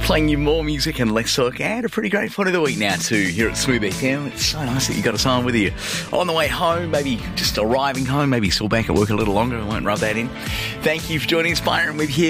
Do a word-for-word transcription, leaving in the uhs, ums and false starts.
Playing you more music and less talk, and a pretty great fun of the week now too here at Smooth F M. It's so nice that you got us on with you on the way home, maybe just arriving home, maybe still back at work a little longer. I won't rub that in. Thank you for joining us, Byron. We're here